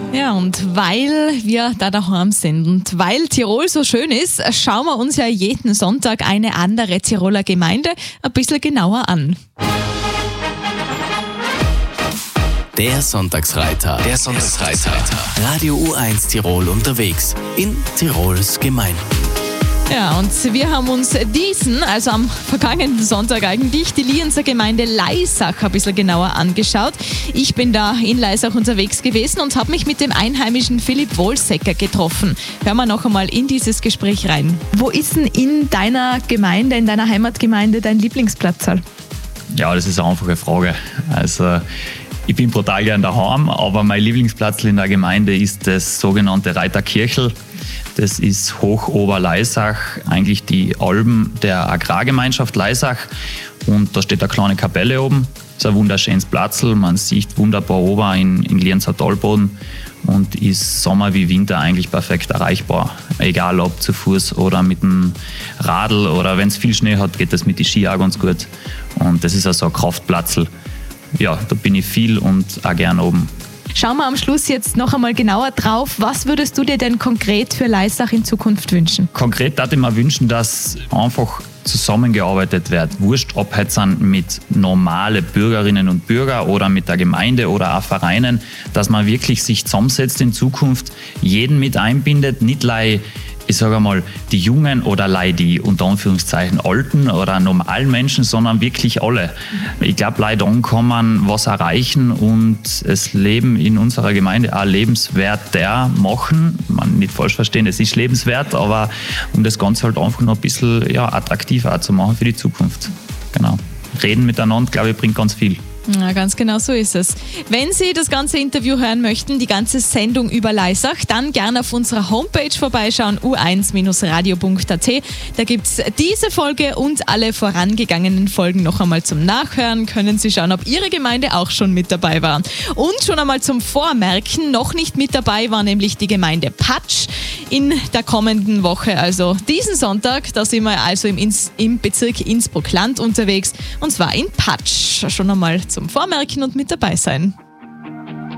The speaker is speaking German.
Ja, und weil wir da daheim sind und weil Tirol so schön ist, schauen wir uns ja jeden Sonntag eine andere Tiroler Gemeinde ein bisschen genauer an. Der Sonntagsreiter. Radio U1 Tirol unterwegs in Tirols Gemeinden. Ja, und wir haben uns also am vergangenen Sonntag eigentlich, die Lienzer Gemeinde Laisach ein bisschen genauer angeschaut. Ich bin da in Laisach unterwegs gewesen und habe mich mit dem Einheimischen Philipp Wohlsecker getroffen. Hören wir noch einmal in dieses Gespräch rein. Wo ist denn in deiner Gemeinde, in deiner Heimatgemeinde dein Lieblingsplatzl? Ja, das ist eine einfache Frage. Also ich bin brutal gern daheim, aber mein Lieblingsplatz in der Gemeinde ist das sogenannte Reiterkirchel. Das ist Hochoberlaisach, eigentlich die Alben der Agrargemeinschaft Laisach. Und da steht eine kleine Kapelle oben. Das ist ein wunderschönes Platzl. Man sieht wunderbar ober in Lienzer Talboden und ist Sommer wie Winter eigentlich perfekt erreichbar. Egal ob zu Fuß oder mit dem Radl oder wenn es viel Schnee hat, geht das mit den Ski auch ganz gut. Und das ist also ein Kraftplatzl. Ja, da bin ich viel und auch gern oben. Schauen wir am Schluss jetzt noch einmal genauer drauf. Was würdest du dir denn konkret für Laisach in Zukunft wünschen? Konkret würde ich mir wünschen, dass einfach zusammengearbeitet wird. Wurscht, ob jetzt mit normalen Bürgerinnen und Bürgern oder mit der Gemeinde oder auch Vereinen, dass man wirklich sich zusammensetzt in Zukunft, jeden mit einbindet, nicht ich sage einmal, die Jungen oder die unter Anführungszeichen alten oder normalen Menschen, sondern wirklich alle. Ich glaube, dann kann man was erreichen und das Leben in unserer Gemeinde auch lebenswerter machen. Man nicht falsch verstehen, es ist lebenswert, aber um das Ganze halt einfach noch ein bisschen attraktiver zu machen für die Zukunft. Genau. Reden miteinander, glaube ich, bringt ganz viel. Ja, ganz genau so ist es. Wenn Sie das ganze Interview hören möchten, die ganze Sendung über Laisach, dann gerne auf unserer Homepage vorbeischauen, u1-radio.at. Da gibt es diese Folge und alle vorangegangenen Folgen noch einmal zum Nachhören. Können Sie schauen, ob Ihre Gemeinde auch schon mit dabei war. Und schon einmal zum Vormerken, noch nicht mit dabei war nämlich die Gemeinde Patsch in der kommenden Woche. Also diesen Sonntag, da sind wir also im Bezirk Innsbruck-Land unterwegs und zwar in Patsch. Schon einmal zum Vormerken und mit dabei sein.